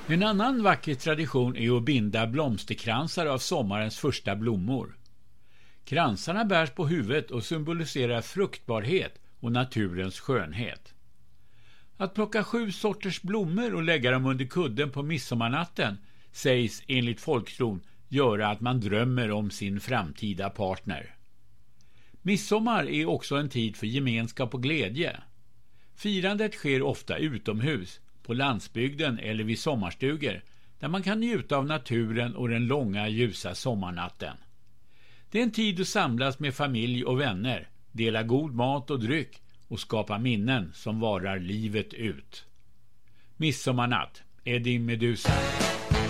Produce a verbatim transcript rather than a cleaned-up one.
En annan vacker tradition är att binda blomsterkransar av sommarens första blommor. Kransarna bärs på huvudet och symboliserar fruktbarhet och naturens skönhet. Att plocka sju sorters blommor och lägga dem under kudden på midsommarnatten sägs enligt folktron göra att man drömmer om sin framtida partner. Midsommar är också en tid för gemenskap och glädje. Firandet sker ofta utomhus, på landsbygden eller vid sommarstugor, där man kan njuta av naturen och den långa ljusa sommarnatten. Det är en tid att samlas med familj och vänner, dela god mat och dryck och skapa minnen som varar livet ut. Midsommarnatt, Eddie Meduza.